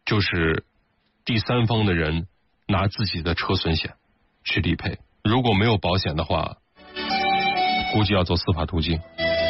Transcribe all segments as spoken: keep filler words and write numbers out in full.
就是第三方的人拿自己的车损险去理赔，如果没有保险的话，估计要走司法途径。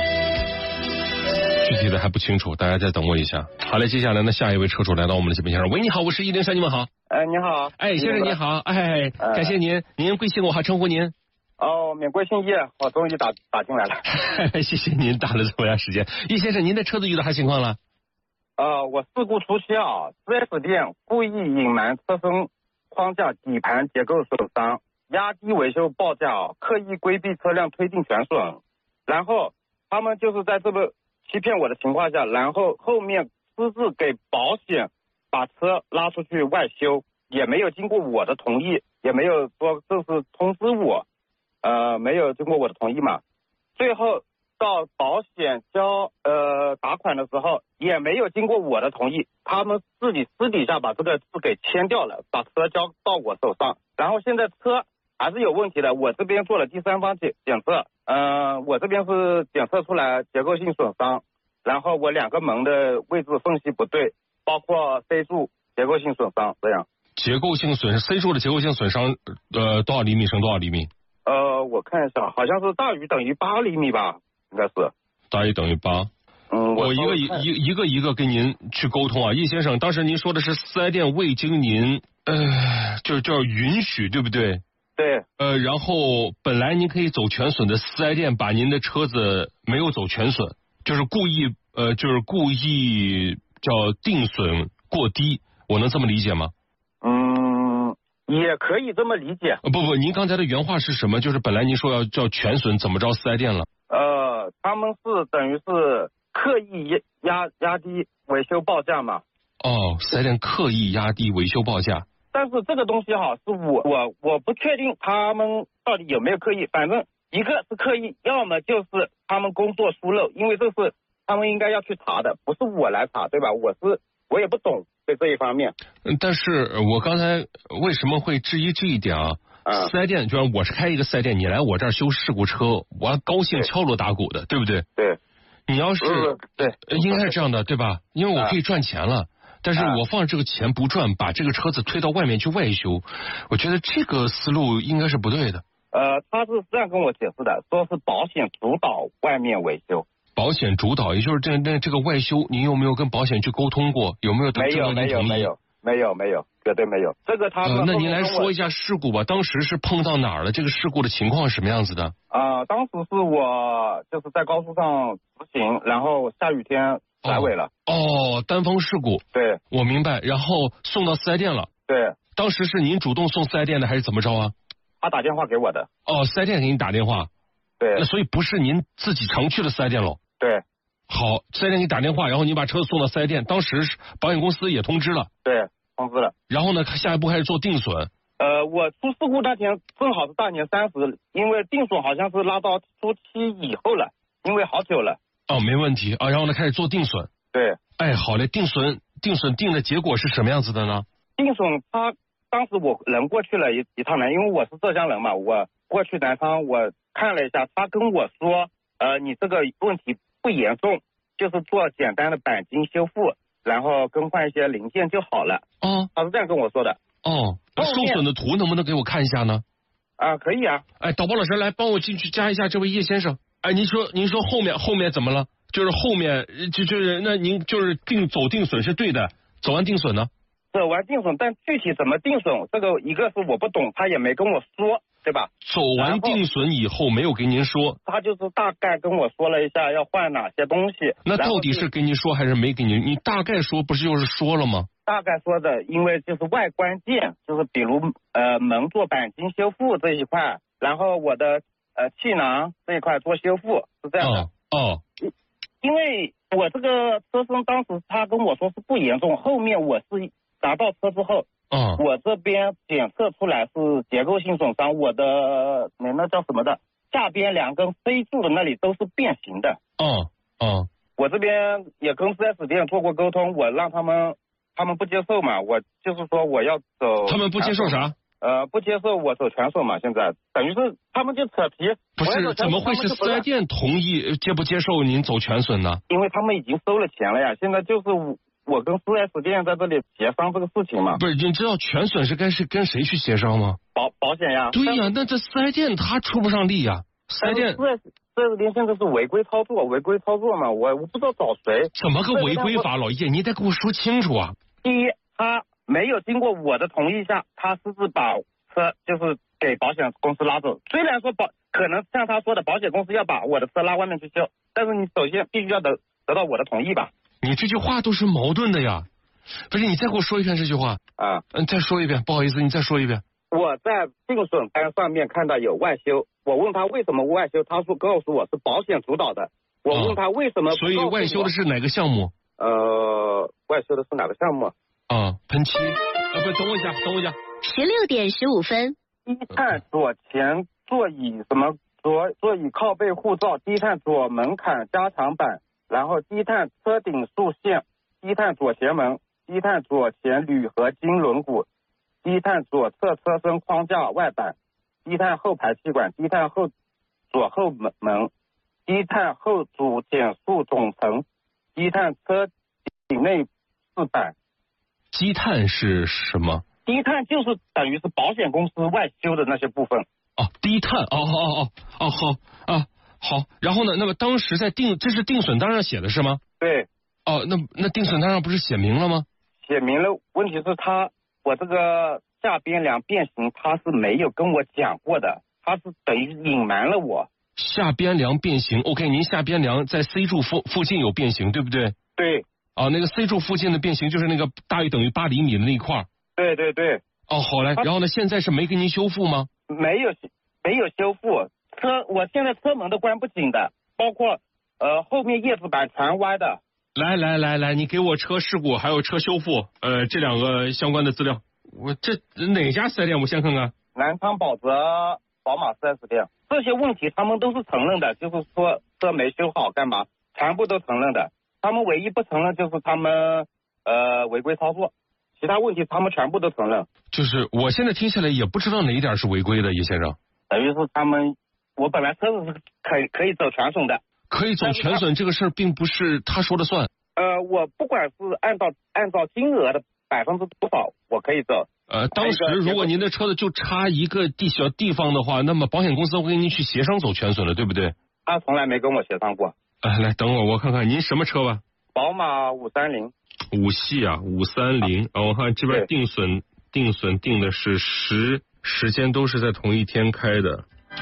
具体的还不清楚，大家再等我一下。好嘞，接下来呢，下一位车主来到我们的节目现场。喂，你好，我是一零三，你们好。 哎，你好。 哎，先生你好。哎，呃、感谢您，您贵姓？我还称呼您。 哦，免贵姓叶，我终于打打进来了。 谢谢您打了这么长时间。叶先生，您的车子遇到啥情况了？ 呃，我事故初期啊 ，四 S 店故意隐瞒车身框架底盘结构损伤，压低维修报价，刻意规避车辆推进全损，然后他们就是在这个欺骗我的情况下，然后后面私自给保险把车拉出去外修，也没有经过我的同意，也没有说这是通知我，呃，没有经过我的同意嘛。最后到保险交呃打款的时候，也没有经过我的同意，他们自己私底下把这个字给签掉了，把车交到我手上，然后现在车还是有问题的，我这边做了第三方检检测，嗯、呃，我这边是检测出来结构性损伤，然后我两个门的位置缝隙不对，包括 C 柱结构性损伤这样。 结构性损 C 柱的结构性损伤，呃，多少厘米乘多少厘米？ 呃，我看一下，好像是大于等于八厘米吧，应该是。 大于等于八。 嗯， 我一个一一一个一个跟您去沟通啊，叶先生，当时您说的是四 S 店未经您呃，就叫允许，对不对？ 对。 呃，然后本来您可以走全损的四 S 店把您的车子没有走全损，就是故意呃，就是故意叫定损过低，我能这么理解吗？ 嗯，也可以这么理解。 呃，不不，您刚才的原话是什么？就是本来您说要叫全损，怎么着四 S 店了？ 呃，他们是等于是刻意压压压低维修报价嘛。 哦，四 S 店刻意压低维修报价。 但是这个东西哈，是我我我不确定他们到底有没有刻意，反正一个是刻意，要么就是他们工作疏漏，因为这是他们应该要去查的，不是我来查，对吧？我是我也不懂对这一方面。 嗯，但是我刚才为什么会质疑这一点啊？ 嗯， 四 S 店就是我是开一个四 S 店，你来我这儿修事故车，我高兴敲锣打鼓的，对不对？ 对。 你要是、 嗯、对， 应该是这样的，对吧？因为我可以赚钱了。嗯，但是我放这个钱不赚，把这个车子推到外面去外修，我觉得这个思路应该是不对的。 呃，他是这样跟我解释的，说是保险主导外面维修。 保险主导，也就是这那这个外修，您有没有跟保险去沟通过？有没有得没有没有没有没有没有，绝对没有。这个他们、 呃、那您来说一下事故吧，当时是碰到哪儿了？这个事故的情况是什么样子的？ 啊、呃，当时是我就是在高速上直行，然后下雨天甩尾了。 哦，哦，单方事故。 对， 我明白。然后送到四 S 店了。 对。 当时是您主动送四 S 店的，还是怎么着啊？ 他打电话给我的。 哦，四 S 店给你打电话。 对。 那所以不是您自己常去的四 S 店喽？ 对。 好，四 S 店给你打电话，然后你把车送到四 S 店，当时保险公司也通知了。 对，通知了。 然后呢，下一步开始做定损。 呃，我出事故那天正好是大年三十，因为定损好像是拉到初期以后了，因为好久了。 哦，没问题啊。然后呢，开始做定损。 对。 哎，好嘞，定损定损定的结果是什么样子的呢？ 定损他当时我人过去了一一趟南，因为我是浙江人嘛，我过去南昌我看了一下，他跟我说，呃，你这个问题不严重，就是做简单的钣金修复，然后更换一些零件就好了。 哦， 他是这样跟我说的。 哦，受损的图能不能给我看一下呢？ 啊，可以啊。 哎，导播老师来帮我进去加一下这位叶先生。哎，您说您说后面后面怎么了？就是后面就就是那您就是定走定损是对的，走完定损呢？ 走完定损，但具体怎么定损，这个一个是我不懂，他也没跟我说，对吧？ 走完定损以后没有给您说， 他就是大概跟我说了一下要换哪些东西。 那到底是跟您说还是没给您？你大概说不是就是说了吗？ 大概说的，因为就是外观件，就是比如呃门做钣金修复这一块，然后我的呃气囊这一块做修复，是这样的。 哦。哦。 因为我这个车身当时他跟我说是不严重，后面我是拿到车之后， 嗯， 我这边检测出来是结构性损伤，我的那那叫什么的，下边两根 C 柱的那里都是变形的。 嗯嗯， 我这边也跟 四 S 店做过沟通，我让他们他们不接受嘛，我就是说我要走。 他们不接受啥？ 呃，不接受我走全损嘛，现在等于是他们就扯皮。 不是，怎么会是四 S 店同意接不接受您走全损呢？ 因为他们已经收了钱了呀，现在就是我跟四 S 店在这里协商这个事情嘛。 不是，你知道全损是该是跟谁去协商吗？ 保保险呀。 对呀，那这四 S 店他出不上力呀。四 S 店四 S 四 S 店现在是违规操作，违规操作嘛，我我不知道找谁。 怎么个违规法，老叶，你得给我说清楚啊。 第一，他没有经过我的同意下，他私自把车就是给保险公司拉走。虽然说保可能像他说的，保险公司要把我的车拉外面去修，但是你首先必须要得得到我的同意吧。 你这句话都是矛盾的呀。不是，你再给我说一遍这句话啊。 嗯，再说一遍，不好意思，你再说一遍。 我在定损单上面看到有外修，我问他为什么外修，他说告诉我是保险主导的。我问他为什么不告诉我、 哦、所以外修的是哪个项目？ 呃，外修的是哪个项目？ 啊，喷漆。啊，不，等我一下，等我一下。 十六点十五分。 低碳左前座椅什么左座椅靠背护罩，低碳左门槛加强版，然后低碳车顶竖线，低碳左前门，低碳左前铝合金轮毂，低碳左侧车身框架外板，低碳后排气管，低碳后左后门门，低碳后主减速总成，低碳车顶内饰板。 低碳是什么？ 低碳就是等于是保险公司外修的那些部分。 哦，低碳，哦哦哦哦，好啊，好。然后呢？那么当时在定，这是定损单上写的是吗？ 对。 哦，那那定损单上不是写明了吗？ 写明了，问题是他我这个下边梁变形，他是没有跟我讲过的，他是等于隐瞒了我。 下边梁变形 ，OK， 您下边梁在 C 柱附附近有变形，对不对？ 对。 啊，那个 C 柱附近的变形就是那个大于等于八厘米的那一块。 对对对。 哦，好嘞。然后呢？现在是没给您修复吗？ 没有，没有修复。车，我现在车门都关不紧的，包括呃后面叶子板全歪的。 来来来来，你给我车事故还有车修复，呃，这两个相关的资料。我这哪家四 S 店？我先看看。 南昌宝泽宝马四 S 店，这些问题他们都是承认的，就是说车没修好干嘛，全部都承认的。他们唯一不承认就是他们呃违规操作，其他问题他们全部都承认。 就是我现在听下来也不知道哪一点是违规的，叶先生。 等于是他们，我本来车子是可以可以走全损的。 可以走全损这个事儿并不是他说了算。 呃，我不管是按照按照金额的百分之多少，我可以走。 呃，当时如果您的车子就差一个地小地方的话，那么保险公司会跟您去协商走全损的，对不对？ 他从来没跟我协商过。 哎、呃，来等会儿我看看您什么车吧。 宝马五三零。 五系啊，五三零。啊，我看这边定损定损定的是时时间都是在同一天开的。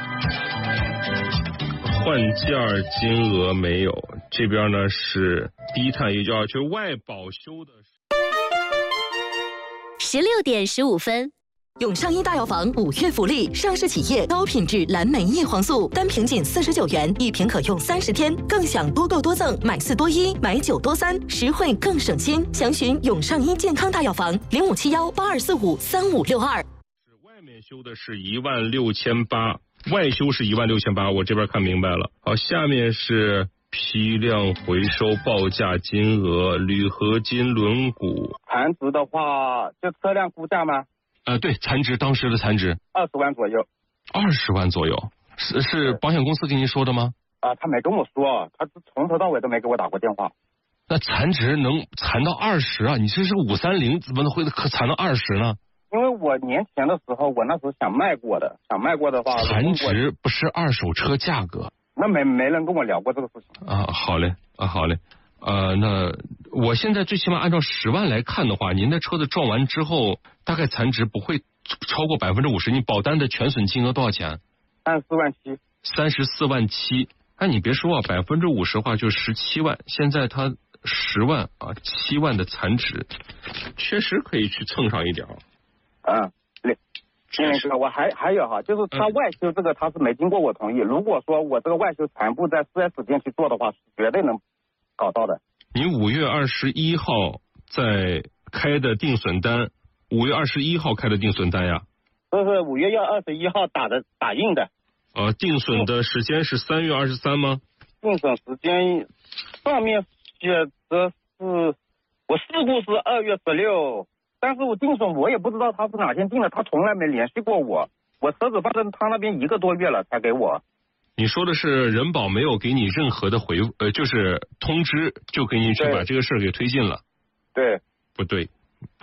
换件金额没有，这边呢是低碳，也就要去外保修的。 十六点十五分。 永上一大药房五月福利，上市企业高品质蓝莓叶黄素，单瓶仅四十九元，一瓶可用三十天，更享多购多赠，买四多一，买九多三，实惠更省心。详询永上一健康大药房零五七幺八二四五三五六二。 外面修的是一万六千八，外修是一万六千八，我这边看明白了。好，下面是批量回收报价金额，铝合金轮毂。 残值的话，就车辆估价吗？ 呃，对，残值当时的残值二十万左右。 二十万左右，是是保险公司跟您说的吗？ 啊，他没跟我说，他从头到尾都没给我打过电话。 那残值能残到二十啊？你这是五三零，怎么会可残到二十呢？ 因为我年前的时候，我那时候想卖过的，想卖过的话， 残值不是二手车价格。 那没没人跟我聊过这个事情啊。好嘞，啊好嘞，呃，那我现在最起码按照十万来看的话，您的车子撞完之后，大概残值不会超过百分之五十。你保单的全损金额多少钱？ 三十四万七。 三十四万七。哎，你别说啊，百分之五十的话就十七万。现在它十万啊，七万的残值，确实可以去蹭上一点。 嗯，对。那个我还还有哈，就是他外修这个他是没经过我同意。如果说我这个外修全部在四 S 店去做的话，是绝对能搞到的。 你五月二十一号在开的定损单，五月二十一号开的定损单呀？ 这是五月要二十一号打的打印的。 呃，定损的时间是三月二十三吗？ 定损时间上面写的是，我事故是二月十六。但是我定损我也不知道他是哪天定的，他从来没联系过我，我车子放在他那边一个多月了才给我。 你说的是人保没有给你任何的回呃，就是通知，就给你去把这个事儿给推进了。 对， 不对。